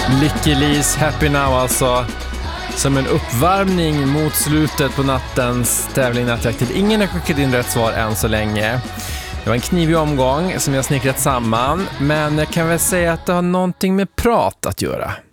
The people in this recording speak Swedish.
Lykke Lis Happy Now alltså, som en uppvärmning mot slutet på nattens tävling Nattjaktigt. Ingen har skickat in rätt svar än så länge. Det var en knivig omgång som jag snickrat samman, men jag kan väl säga att det har någonting med prat att göra.